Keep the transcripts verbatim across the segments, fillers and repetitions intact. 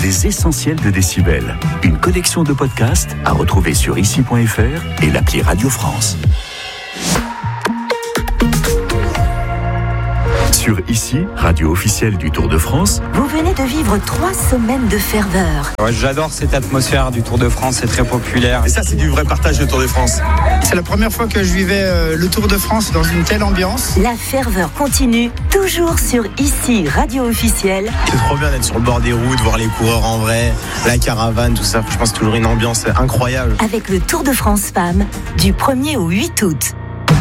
Les essentiels de Décibel. Une collection de podcasts à retrouver sur ici point f r et l'appli Radio France. Sur Ici, radio officielle du Tour de France. Vous venez de vivre trois semaines de ferveur. Ouais, j'adore cette atmosphère du Tour de France, c'est très populaire. Et ça, c'est du vrai partage du Tour de France. C'est la première fois que je vivais euh, le Tour de France dans une telle ambiance. La ferveur continue, toujours sur Ici, radio officielle. C'est trop bien d'être sur le bord des routes, voir les coureurs en vrai, la caravane, tout ça. Je pense toujours une ambiance incroyable. Avec le Tour de France Femmes, du premier au huit août.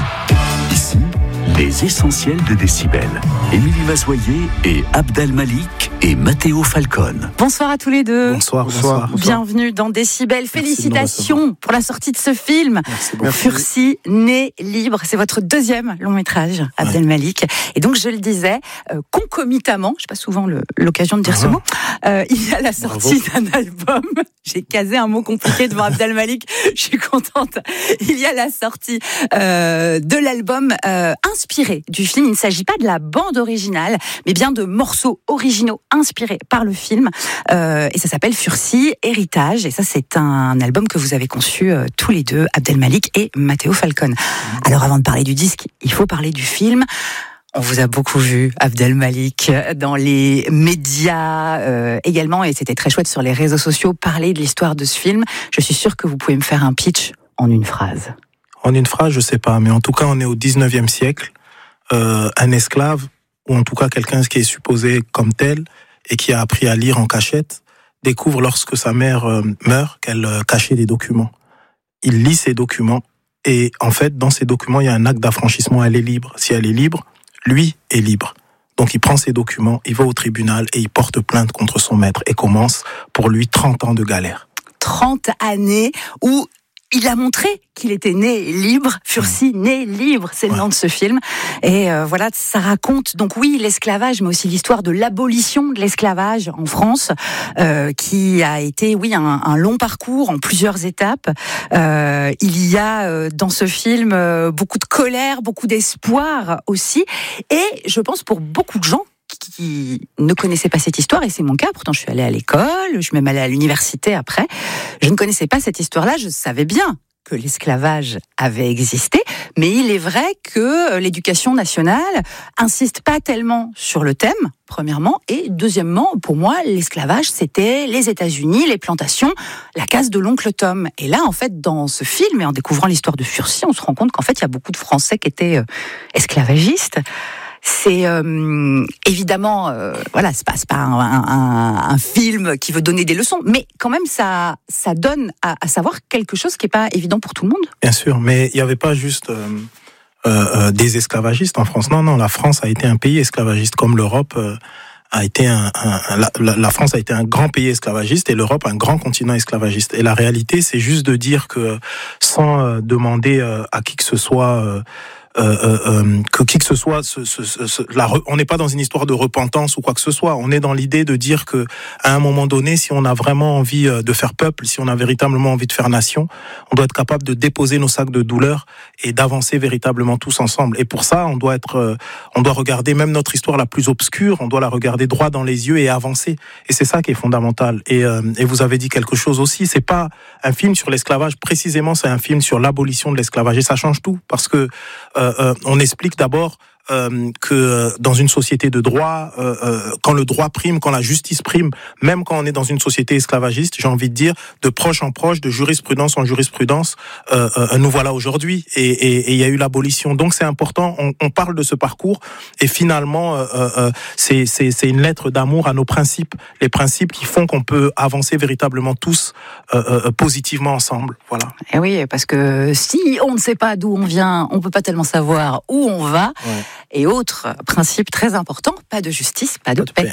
Ici, les essentiels de Décibel. Émilie Mazoyer et Abdel Malik et Matteo Falcone. Bonsoir à tous les deux. Bonsoir, bonsoir. bonsoir. Bienvenue dans Décibel. Félicitations pour la sortie de ce film. Merci. Furcy, né libre. C'est votre deuxième long métrage, Abdel Malik. Et donc, je le disais, euh, concomitamment, je n'ai pas souvent le, l'occasion de dire ah. ce mot, euh, il y a la sortie Bravo. d'un album. J'ai casé un mot compliqué devant Abdel Malik. Je suis contente. Il y a la sortie euh, de l'album euh, inspiré du film. Il ne s'agit pas de la bande originale, mais bien de morceaux originaux inspirés par le film. Euh, et ça s'appelle Furcy, Héritage. Et ça, c'est un album que vous avez conçu euh, tous les deux, Abdel Malik et Matteo Falcone. Alors, avant de parler du disque, il faut parler du film. On vous a beaucoup vu, Abdel Malik, dans les médias euh, également, et c'était très chouette sur les réseaux sociaux, parler de l'histoire de ce film. Je suis sûre que vous pouvez me faire un pitch en une phrase. En une phrase, je sais pas, mais en tout cas, on est au dix-neuvième siècle. Euh, un esclave, ou en tout cas quelqu'un qui est supposé comme tel, et qui a appris à lire en cachette, découvre lorsque sa mère euh, meurt qu'elle euh, cachait des documents. Il lit ces documents, et en fait, dans ces documents, il y a un acte d'affranchissement, elle est libre. Si elle est libre, lui est libre. Donc il prend ses documents, il va au tribunal et il porte plainte contre son maître et commence pour lui trente ans de galère. trente années où il a montré qu'il était né libre. Furcy, né libre, c'est le ouais. nom de ce film. Et euh, voilà, ça raconte donc oui l'esclavage, mais aussi l'histoire de l'abolition de l'esclavage en France, euh, qui a été oui un, un long parcours en plusieurs étapes. Euh, il y a euh, dans ce film euh, beaucoup de colère, beaucoup d'espoir aussi, et je pense pour beaucoup de gens qui ne connaissaient pas cette histoire, et c'est mon cas, pourtant je suis allée à l'école, je suis même allée à l'université après, je ne connaissais pas cette histoire-là, je savais bien que l'esclavage avait existé, mais il est vrai que l'éducation nationale insiste pas tellement sur le thème, premièrement, et deuxièmement, pour moi, l'esclavage, c'était les États-Unis, les plantations, la case de l'oncle Tom. Et là, en fait, dans ce film, et en découvrant l'histoire de Furcy, on se rend compte qu'en fait, il y a beaucoup de Français qui étaient euh, esclavagistes. C'est euh, évidemment, euh, voilà, c'est pas, c'est pas un, un, un film qui veut donner des leçons, mais quand même ça, ça donne à, à savoir quelque chose qui est pas évident pour tout le monde. Bien sûr, mais il y avait pas juste euh, euh, des esclavagistes en France. Non, non, la France a été un pays esclavagiste, comme l'Europe euh, a été un, un, un la, la France a été un grand pays esclavagiste et l'Europe un grand continent esclavagiste. Et la réalité, c'est juste de dire que sans euh, demander euh, à qui que ce soit euh, Euh, euh, euh, que qui que ce soit, ce, ce, ce, ce, la, on n'est pas dans une histoire de repentance ou quoi que ce soit. On est dans l'idée de dire que, à un moment donné, si on a vraiment envie de faire peuple, si on a véritablement envie de faire nation, on doit être capable de déposer nos sacs de douleur et d'avancer véritablement tous ensemble. Et pour ça, on doit être, euh, on doit regarder même notre histoire la plus obscure, on doit la regarder droit dans les yeux et avancer. Et c'est ça qui est fondamental. Et, euh, et vous avez dit quelque chose aussi. C'est pas un film sur l'esclavage. Précisément, c'est un film sur l'abolition de l'esclavage. Et ça change tout parce que euh, Euh, on explique d'abord euh, que euh, dans une société de droit, euh, euh, quand le droit prime, quand la justice prime, même quand on est dans une société esclavagiste, j'ai envie de dire, de proche en proche, de jurisprudence en jurisprudence, euh, euh, nous voilà aujourd'hui. Et il y a eu l'abolition. Donc c'est important, on, on parle de ce parcours et finalement, euh, euh, c'est, c'est, c'est une lettre d'amour à nos principes, les principes qui font qu'on peut avancer véritablement tous euh, euh, positivement ensemble. Voilà. Et oui, parce que si on ne sait pas d'où on vient, on ne peut pas tellement savoir où on va. Ouais. Et autre principe très important, pas de justice, pas de, pas de paix. paix.